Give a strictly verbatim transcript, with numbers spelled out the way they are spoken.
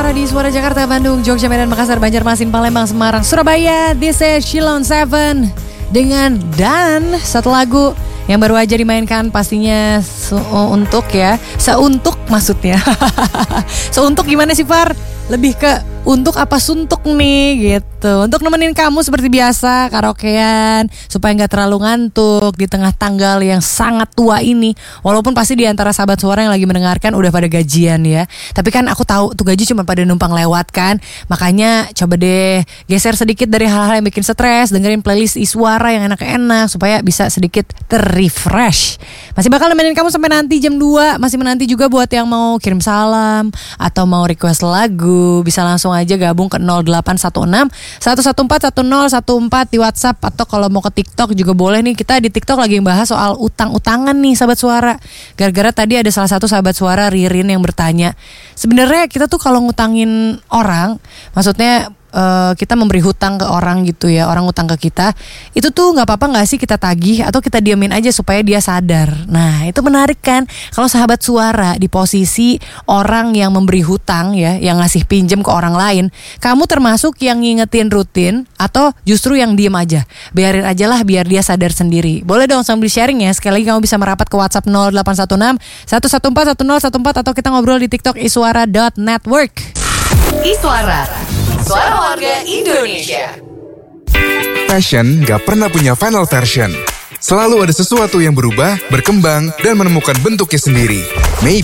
Iswara di Suara Jakarta, Bandung, Jogja, Medan, Makassar, Banjarmasin, Palembang, Semarang, Surabaya. This is Shilon Seven dengan Dan, satu lagu yang baru aja dimainkan pastinya seuntuk ya. Seuntuk maksudnya. Seuntuk gimana sih Far? Lebih ke untuk apa suntuk nih gitu. Untuk nemenin kamu seperti biasa karaokean supaya gak terlalu ngantuk di tengah tanggal yang sangat tua ini. Walaupun pasti di antara sahabat suara yang lagi mendengarkan udah pada gajian ya. Tapi kan aku tahu tuh gaji cuma pada numpang lewat kan. Makanya coba deh geser sedikit dari hal-hal yang bikin stres. Dengerin playlist Iswara yang enak-enak supaya bisa sedikit ter-refresh. Masih bakal nemenin kamu sampai nanti jam dua. Masih menanti juga buat yang mau kirim salam atau mau request lagu, bisa langsung aja gabung ke nol delapan satu enam satu satu empat satu nol satu empat di WhatsApp, atau kalau mau ke TikTok juga boleh nih. Kita di TikTok lagi bahas soal utang-utangan nih sahabat suara. Gara-gara tadi ada salah satu sahabat suara, Ririn, yang bertanya, sebenarnya kita tuh kalau ngutangin orang, maksudnya Uh, kita memberi hutang ke orang gitu ya, orang utang ke kita, itu tuh nggak apa-apa nggak sih kita tagih atau kita diamin aja supaya dia sadar. Nah itu menarik kan, kalau sahabat suara di posisi orang yang memberi hutang ya, yang ngasih pinjem ke orang lain, kamu termasuk yang ngingetin rutin atau justru yang diem aja, biarin aja lah biar dia sadar sendiri. Boleh dong sambil sharing ya. Sekali lagi kamu bisa merapat ke WhatsApp nol delapan satu enam satu satu empat satu nol satu empat atau kita ngobrol di TikTok iswara dot network. Iswara, suara warga Indonesia. Fashion gak pernah punya final version. Selalu ada sesuatu yang berubah, berkembang, dan menemukan bentuknya sendiri. Maybe